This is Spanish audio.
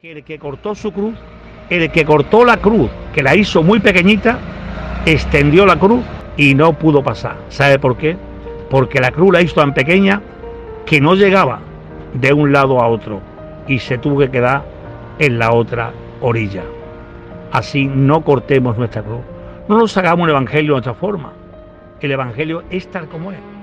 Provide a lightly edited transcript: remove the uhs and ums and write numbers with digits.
que el que cortó su cruz, el que cortó la cruz, que la hizo muy pequeñita, extendió la cruz y no pudo pasar. ¿Sabe por qué? Porque la cruz la hizo tan pequeña que no llegaba de un lado a otro y se tuvo que quedar en la otra orilla. Así no cortemos nuestra cruz. No nos hagamos un evangelio de otra forma. El evangelio es tal como es.